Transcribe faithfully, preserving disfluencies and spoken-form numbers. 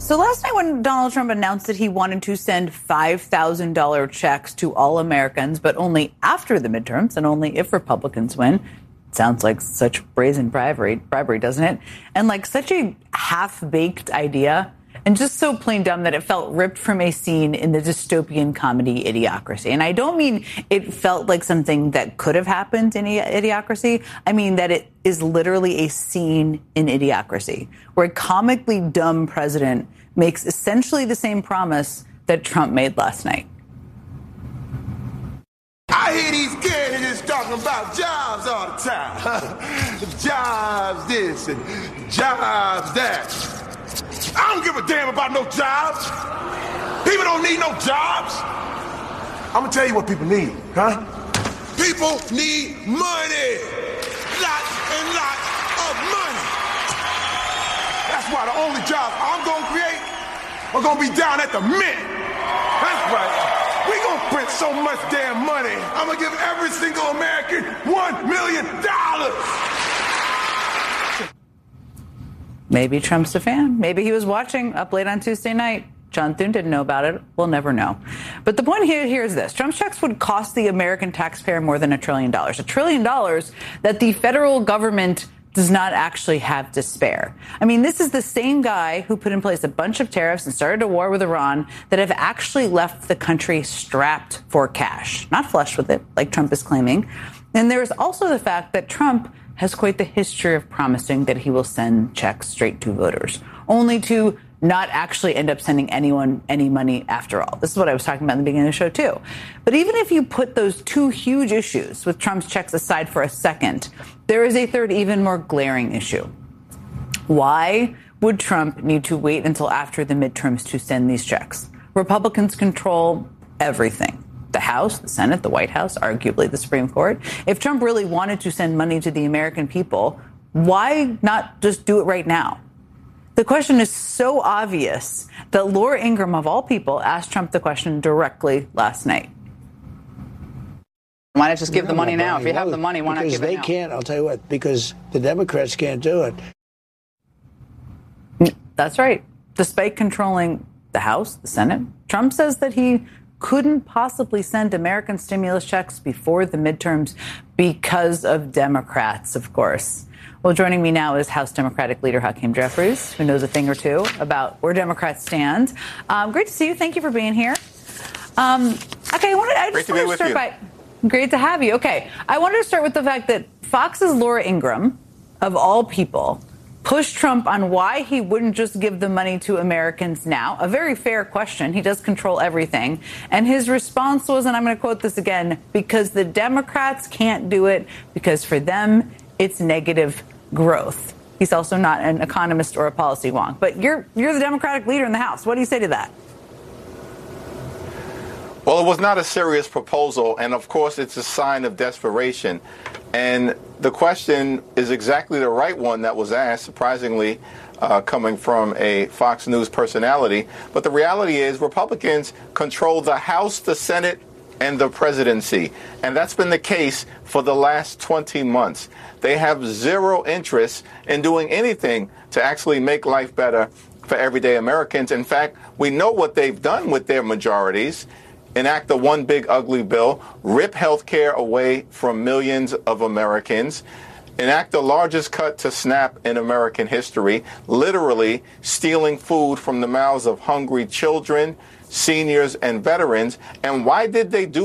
So last night when Donald Trump announced that he wanted to send five thousand dollars checks to all Americans, but only after the midterms and only if Republicans win, sounds like such brazen bribery, bribery, doesn't it? And like such a half-baked idea, and just so plain dumb that it felt ripped from a scene in the dystopian comedy Idiocracy. And I don't mean it felt like something that could have happened in Idiocracy. I mean that it is literally a scene in Idiocracy, where a comically dumb president makes essentially the same promise that Trump made last night. I hear these candidates talking about jobs all the time. Jobs this and jobs that. I don't give a damn about no jobs. People don't need no jobs. I'm gonna tell you what people need, huh? People need money. Lots and lots of money. That's why the only jobs I'm gonna create are gonna be down at the Mint. That's right. We gonna print so much damn money, I'm gonna give every single American one million dollars. Maybe Trump's a fan. Maybe he was watching up late on Tuesday night. John Thune didn't know about it. We'll never know. But the point here, here is this. Trump's checks would cost the American taxpayer more than a trillion dollars. A trillion dollars that the federal government does not actually have to spare. I mean, this is the same guy who put in place a bunch of tariffs and started a war with Iran that have actually left the country strapped for cash, not flush with it, like Trump is claiming. And there's also the fact that Trump has quite the history of promising that he will send checks straight to voters, only to not actually end up sending anyone any money after all. This is what I was talking about in the beginning of the show, too. But even if you put those two huge issues with Trump's checks aside for a second, there is a third, even more glaring issue. Why would Trump need to wait until after the midterms to send these checks? Republicans control everything. The House, the Senate, the White House, arguably the Supreme Court. If Trump really wanted to send money to the American people, why not just do it right now? The question is so obvious that Laura Ingraham, of all people, asked Trump the question directly last night. Why not just give no, the money no, now? If you have the money, why not give it now? Because they can't, I'll tell you what, because the Democrats can't do it. That's right. Despite controlling the House, the Senate, Trump says that he couldn't possibly send American stimulus checks before the midterms because of Democrats, of course. Well, joining me now is House Democratic leader Hakeem Jeffries, who knows a thing or two about where Democrats stand. Um, great to see you. Thank you for being here. Um, okay, I wanted I just wanted to start by great to have you. Okay, I wanted to start with the fact that Fox's Laura Ingraham, of all people, pushed Trump on why he wouldn't just give the money to Americans now. A very fair question. He does control everything. And his response was, and I'm going to quote this again, because the Democrats can't do it because for them, it's negative growth. He's also not an economist or a policy wonk. But you're you're the Democratic leader in the House. What do you say to that? Well, it was not a serious proposal, and of course, it's a sign of desperation. And the question is exactly the right one that was asked, surprisingly, uh, coming from a Fox News personality. But the reality is Republicans control the House, the Senate, and the presidency. And that's been the case for the last twenty months. They have zero interest in doing anything to actually make life better for everyday Americans. In fact, we know what they've done with their majorities. Enact the one big ugly bill, rip health care away from millions of Americans, enact the largest cut to SNAP in American history, literally stealing food from the mouths of hungry children, seniors, and veterans. And why did they do